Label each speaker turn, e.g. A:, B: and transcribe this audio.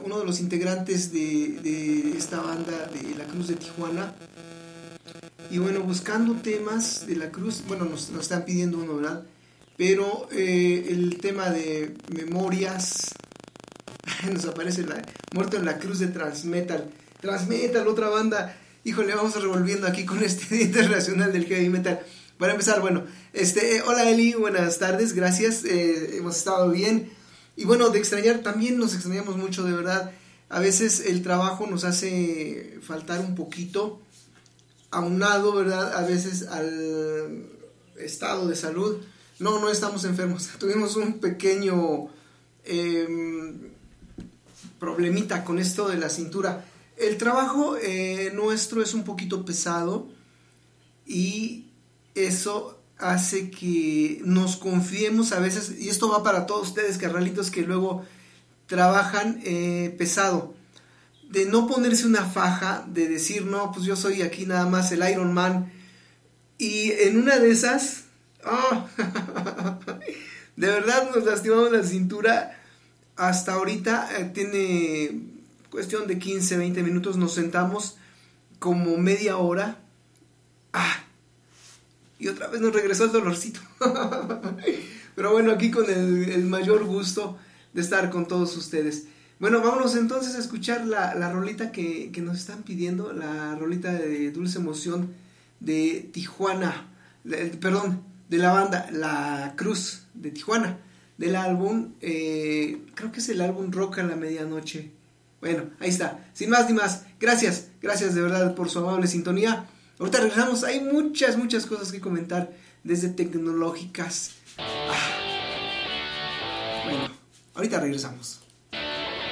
A: uno de los integrantes de esta banda de La Cruz de Tijuana. Y bueno, buscando temas de La Cruz, bueno, nos están pidiendo uno, ¿verdad? Pero el tema de Memorias, nos aparece Muerto en la Cruz de Transmetal. Transmetal, otra banda. Híjole, vamos revolviendo aquí con este Día Internacional del Heavy Metal. Para empezar, bueno, hola Eli, buenas tardes, gracias, hemos estado bien. Y bueno, de extrañar, también nos extrañamos mucho, de verdad. A veces el trabajo nos hace faltar un poquito, aunado, ¿verdad? A veces al estado de salud. No estamos enfermos. Tuvimos un pequeño problemita con esto de la cintura. El trabajo nuestro es un poquito pesado y eso hace que nos confiemos a veces, y esto va para todos ustedes, carnalitos, que luego trabajan pesado, de no ponerse una faja, de decir, no, pues yo soy aquí nada más el Iron Man, y en una de esas, de verdad nos lastimamos la cintura. Hasta ahorita tiene cuestión de 15, 20 minutos, nos sentamos como media hora, y otra vez nos regresó el dolorcito. Pero bueno, aquí con el mayor gusto de estar con todos ustedes. Bueno, vámonos entonces a escuchar la rolita que nos están pidiendo, la rolita de Dulce Emoción de Tijuana, de la banda La Cruz de Tijuana, del álbum, creo que es el álbum Rock a la Medianoche. Bueno, ahí está, sin más ni más, gracias de verdad por su amable sintonía. Ahorita regresamos, hay muchas cosas que comentar, desde tecnológicas. Bueno, ahorita regresamos.